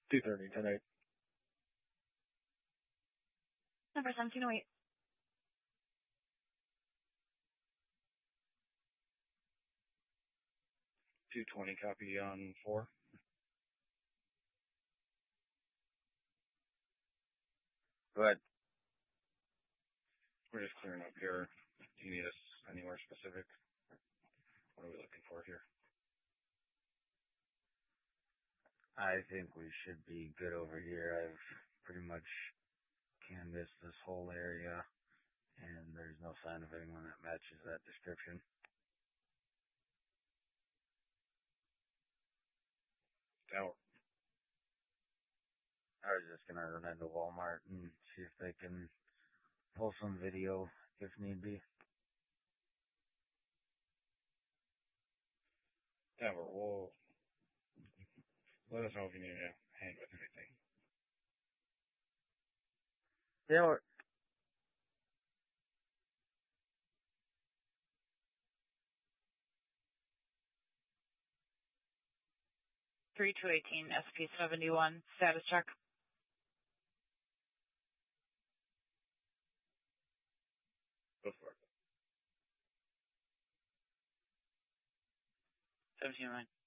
2:30 tonight. Number 1708. 2:20 copy on 4. Go ahead. We're just clearing up here. Do you need us anywhere specific? What are we looking for here? I think we should be good over here. I've pretty much canvassed this whole area, and there's no sign of anyone that matches that description. Tower. I was just gonna run into Walmart and see if they can pull some video if need be. Tower, well, let us know if you need a hand with anything. Taylor. Three two 18 SP 71 status check. Go for it. 1709.